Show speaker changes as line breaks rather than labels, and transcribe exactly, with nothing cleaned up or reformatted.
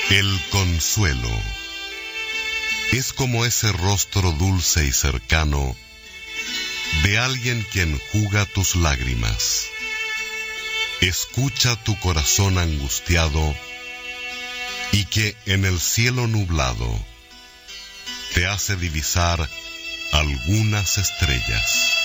El consuelo es como ese rostro dulce y cercano de alguien que enjuga tus lágrimas, escucha tu corazón angustiado y que en el cielo nublado te hace divisar algunas estrellas.